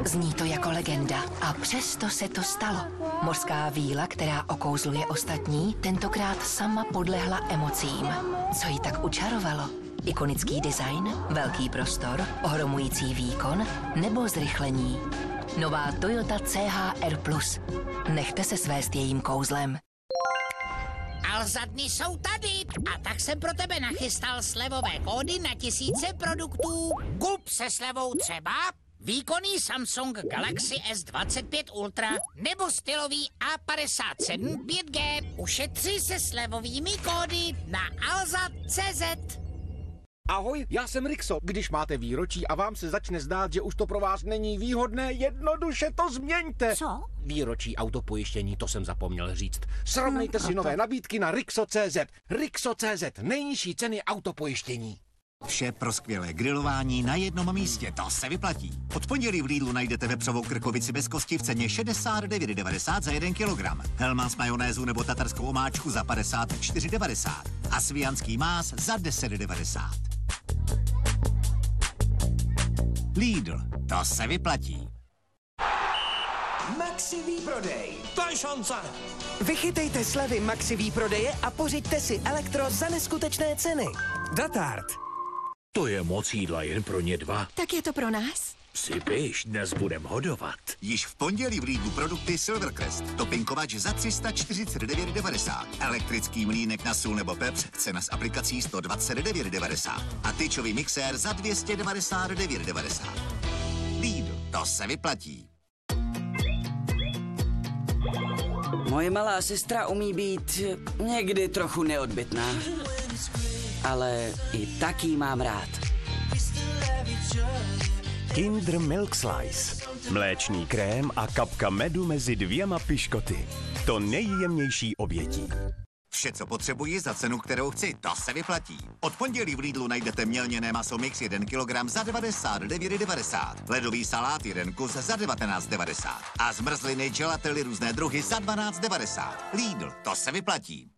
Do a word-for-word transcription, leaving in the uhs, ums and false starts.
Zní to jako legenda a přesto se to stalo. Mořská víla, která okouzluje ostatní, tentokrát sama podlehla emocím. Co jí tak učarovalo? Ikonický design, velký prostor, ohromující výkon nebo zrychlení? Nová Toyota C H R plus. Nechte se svést jejím kouzlem. Alza dny jsou tady a tak jsem pro tebe nachystal slevové kódy na tisíce produktů. Kup se slevou třeba výkonný Samsung Galaxy S dvacet pět Ultra nebo stylový A padesát sedm pět G. Ušetři se slevovými kódy na alza tečka cé zet. Ahoj, já jsem Rixo. Když máte výročí a vám se začne zdát, že už to pro vás není výhodné, jednoduše to změňte. Co? Výročí autopojištění, to jsem zapomněl říct. Srovnejte no, si nové nabídky na Rixo tečka cé zet. Rixo tečka cé zet, nejnižší ceny autopojištění. Vše pro skvělé grilování na jednom místě, to se vyplatí. Od pondělí v Lidlu najdete vepřovou krkovici bez kosti v ceně šedesát devět devadesát za jeden kilogram. Hellmann's majonézu nebo tatarskou omáčku za padesát čtyři devadesát. A svijanský más za deset devadesát. Lidl, to se vyplatí. Maxi výprodej. To je šance. Vychytejte slevy Maxi výprodeje a pořiďte si elektro za neskutečné ceny. Datard. To je moc jídla jen pro ně dva. Tak je to pro nás? Sypiš, dnes budem hodovat. Již v pondělí v Lidlu produkty Silvercrest. Topinkovač za tři sta čtyřicet devět devadesát. Elektrický mlýnek na sůl nebo pepř, cena s aplikací sto dvacet devět devadesát. A tyčový mixér za dvě stě devadesát devět devadesát. Lidl, to se vyplatí. Moje malá sestra umí být někdy trochu neodbytná. Ale i tak jí mám rád. Kinder Milk Slice. Mléčný krém a kapka medu mezi dvěma piškoty. To nejjemnější obětí. Vše, co potřebuji za cenu, kterou chci, to se vyplatí. Od pondělí v Lidlu najdete mělněné maso mix jeden kilogram za devadesát devět devadesát. Ledový salát jeden kus za devatenáct devadesát. A zmrzliny gelately různé druhy za dvanáct devadesát. Lidl, to se vyplatí.